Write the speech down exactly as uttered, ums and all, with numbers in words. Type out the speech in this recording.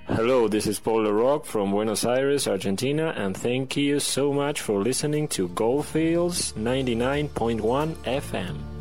Hello, this is Paul LaRock from Buenos Aires, Argentina, and thank you so much for listening to Goldfields ninety-nine point one F M.